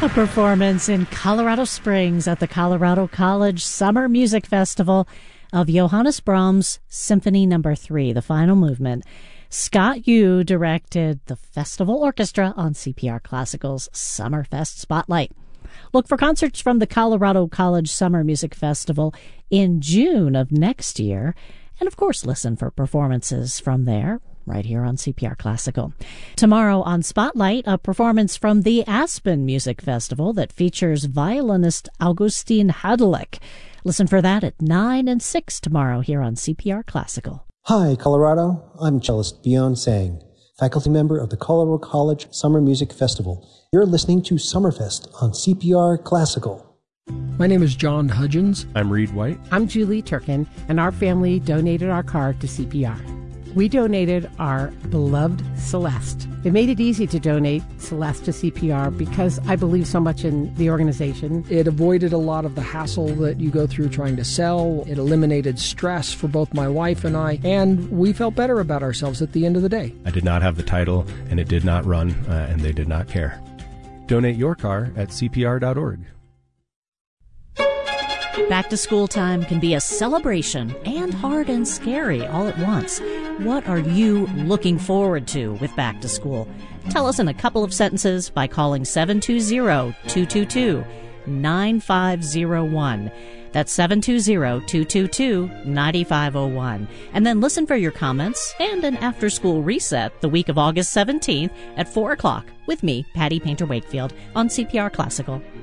A performance in Colorado Springs at the Colorado College Summer Music Festival of Johannes Brahms' Symphony No. 3, the final movement. Scott Yu directed the festival orchestra on CPR Classical's Summerfest Spotlight. Look for concerts from the Colorado College Summer Music Festival in June of next year. And, of course, listen for performances from there right here on CPR Classical. Tomorrow on Spotlight, a performance from the Aspen Music Festival that features violinist Augustin Hadelich. Listen for that at 9 and 6 tomorrow here on CPR Classical. Hi, Colorado. I'm cellist Bjorn Sang, faculty member of the Colorado College Summer Music Festival. You're listening to Summerfest on CPR Classical. My name is John Hudgens. I'm Reed White. I'm Julie Turkin, and our family donated our car to CPR. We donated our beloved Celeste. It made it easy to donate Celeste to CPR because I believe so much in the organization. It avoided a lot of the hassle that you go through trying to sell. It eliminated stress for both my wife and I, and we felt better about ourselves at the end of the day. I did not have the title, and it did not run, and they did not care. Donate your car at CPR.org. Back to school time can be a celebration and hard and scary all at once. What are you looking forward to with back to school? Tell us in a couple of sentences by calling 720-222-9501. That's 720-222-9501. And then listen for your comments and an after-school reset the week of August 17th at 4 o'clock with me, Patty Painter Wakefield, on CPR Classical.